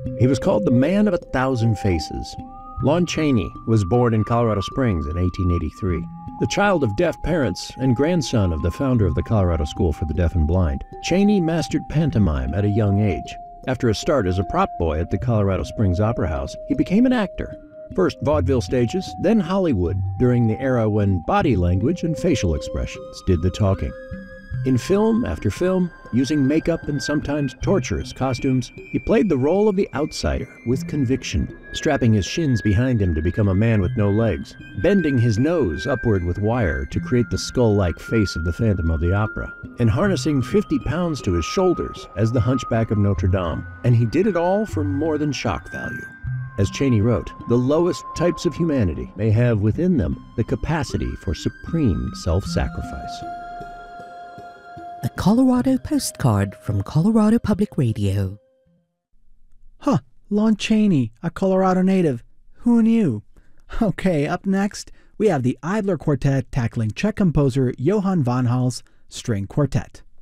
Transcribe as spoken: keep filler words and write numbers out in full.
He was called the Man of a Thousand Faces. Lon Chaney was born in Colorado Springs in eighteen eighty-three. The child of deaf parents and grandson of the founder of the Colorado School for the Deaf and Blind, Chaney mastered pantomime at a young age. After a start as a prop boy at the Colorado Springs Opera House, he became an actor. First vaudeville stages, then Hollywood, during the era when body language and facial expressions did the talking. In film after film, using makeup and sometimes torturous costumes, he played the role of the outsider with conviction, strapping his shins behind him to become a man with no legs, bending his nose upward with wire to create the skull-like face of the Phantom of the Opera, and harnessing fifty pounds to his shoulders as the Hunchback of Notre Dame. And he did it all for more than shock value. As Chaney wrote, the lowest types of humanity may have within them the capacity for supreme self-sacrifice. A Colorado postcard from Colorado Public Radio. Huh, Lon Chaney, a Colorado native. Who knew? Okay, up next, we have the Idler Quartet tackling Czech composer Johann von Hall's String Quartet.